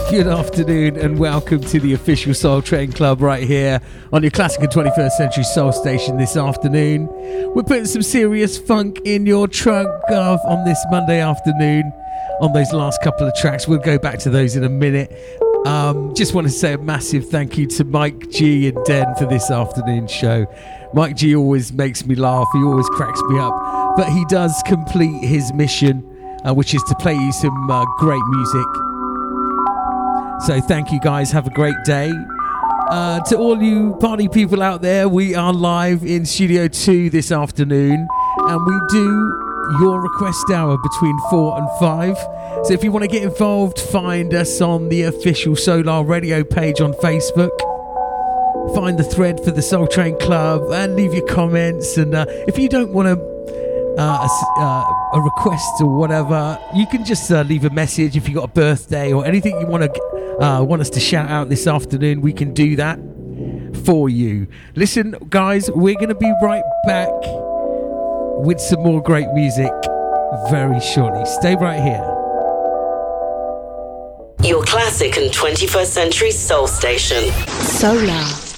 Good afternoon and welcome to the official Soul Train Club right here on your classic and 21st century soul station this afternoon. We're putting some serious funk in your trunk on this Monday afternoon on those last couple of tracks. We'll go back to those in a minute. Just want to say a massive thank you to Mike G and Den for this afternoon's show. Mike G always makes me laugh, he always cracks me up, but he does complete his mission, which is to play you some great music. So thank you guys, have a great day. To all you party people out there, we are live in Studio 2 this afternoon and we do your request hour between 4 and 5. So if you want to get involved, find us on the official Solar Radio page on Facebook. Find the thread for the Soul Train Club and leave your comments. And if you don't want a request or whatever, you can just leave a message. If you got a birthday or anything you want us to shout out this afternoon, we can do that for you. Listen, guys, we're going to be right back with some more great music very shortly. Stay right here. Your classic and 21st century soul station. Solar.